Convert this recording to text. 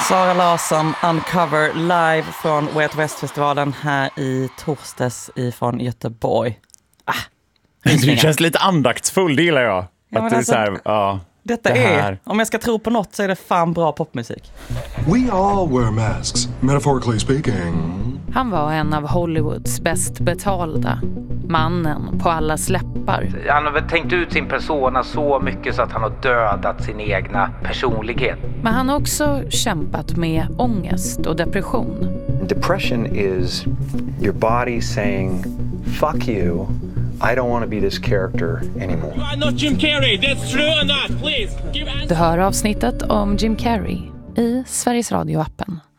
Sara Larsson, Uncover, live från Way Out West-festivalen här i torsdags ifrån Göteborg. Du känns lite andaktsfull, det gillar jag. Ja, att det är alltså, så här, ja, detta är, om jag ska tro på något så är det fan bra popmusik. We all wear masks, metaphorically speaking. Han var en av Hollywoods bäst betalda. Mannen på alla läppar. Han har väl tänkt ut sin persona så mycket så att han har dödat sin egna personlighet. Men han har också kämpat med ångest och depression. Depression is your body saying, fuck you, I don't want to be this character anymore. You are not Jim Carrey, that's true or not? Please, give answer. Du hör avsnittet om Jim Carrey i Sveriges Radio-appen.